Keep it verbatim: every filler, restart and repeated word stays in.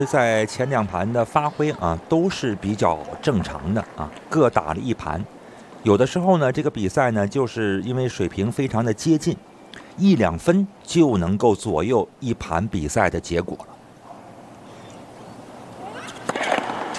在前两盘的发挥啊，都是比较正常的啊，各打了一盘。有的时候呢，这个比赛呢，就是因为水平非常的接近，一两分就能够左右一盘比赛的结果了。